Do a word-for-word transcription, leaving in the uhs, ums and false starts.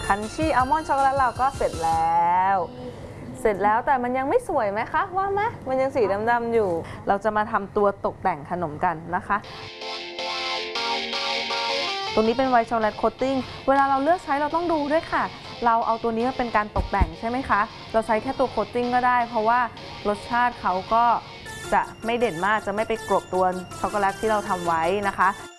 คันชี่อัลมอนด์ช็อกโกแลตเราก็เสร็จแล้วเสร็จแล้วแต่มันยังไม่สวยไหมคะว่าไหมมันยังสีดำๆอยู่เราจะมาทำตัวตกแต่งขนมกันนะคะตัวนี้เป็นไวท์ช็อกโกแลตโคตติ้งเวลาเราเลือกใช้เราต้องดูด้วยค่ะเราเอาตัวนี้มาเป็นการตกแต่งใช่ไหมคะเราใช้แค่ตัวโคตติ้งก็ได้เพราะว่ารสชาติเขาก็จะไม่เด่นมากจะไม่ไปกลบตัวช็อกโกแลตที่เราทำไว้นะคะ